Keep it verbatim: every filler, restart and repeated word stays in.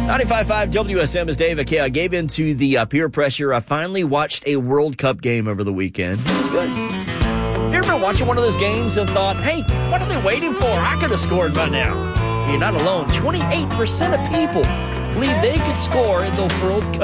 ninety-five point five W S M is Dave. Okay, I gave in to the uh, peer pressure. I finally watched a World Cup game over the weekend. It was good. Have you ever been watching one of those games and thought, hey, what are they waiting for? I could have scored by now. You're not alone. twenty-eight percent of people believe they could score in the World Cup.